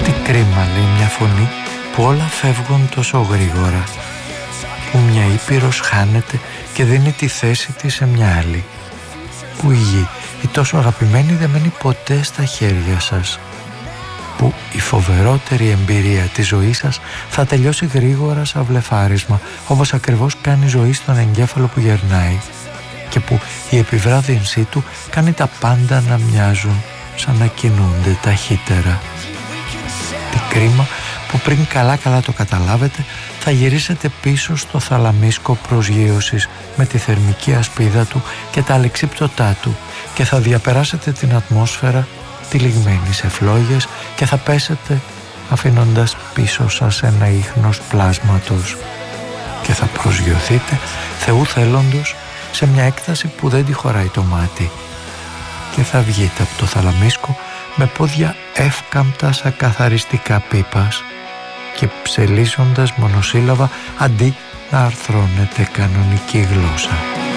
Τι κρίμα, λέει μια φωνή, που όλα φεύγουν τόσο γρήγορα, που μια ήπειρος χάνεται και δίνει τη θέση της σε μια άλλη, που η γη, η τόσο αγαπημένη, δεν μένει ποτέ στα χέρια σας, που η φοβερότερη εμπειρία της ζωής σας θα τελειώσει γρήγορα σαν βλεφάρισμα, όπως ακριβώς κάνει η ζωή στον εγκέφαλο που γερνάει, και που η επιβράδυνσή του κάνει τα πάντα να μοιάζουν σαν να κινούνται ταχύτερα. Τι κρίμα που πριν καλά το καταλάβετε θα γυρίσετε πίσω στο θαλαμίσκο προσγείωσης με τη θερμική ασπίδα του και τα αλεξίπτωτά του και θα διαπεράσετε την ατμόσφαιρα τυλιγμένη σε φλόγες και θα πέσετε αφήνοντας πίσω σας ένα ίχνος πλάσματος και θα προσγειωθείτε Θεού θέλοντος σε μια έκταση που δεν τη χωράει το μάτι και θα βγείτε από το θαλαμίσκο με πόδια εύκαμπτα σαν καθαριστικά πίπας και ψελίζοντας μονοσύλλαβα αντί να αρθρώνετε κανονική γλώσσα.